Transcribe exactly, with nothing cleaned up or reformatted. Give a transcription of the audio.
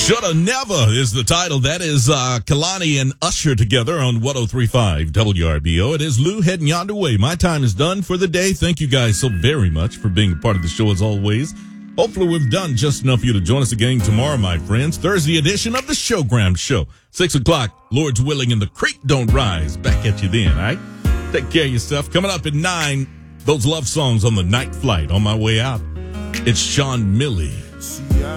Shoulda Never is the title. That is uh, Kalani and Usher together on one oh three point five W R B O. It is Lou heading yonder way. My time is done for the day. Thank you guys so very much for being a part of the show as always. Hopefully we've done just enough for you to join us again tomorrow, my friends. Thursday edition of the Showgram Show. Six o'clock, Lord's willing, and the creek don't rise. Back at you then, all right? Take care of yourself. Coming up at nine, those love songs on the night flight on my way out. It's Sean Milley.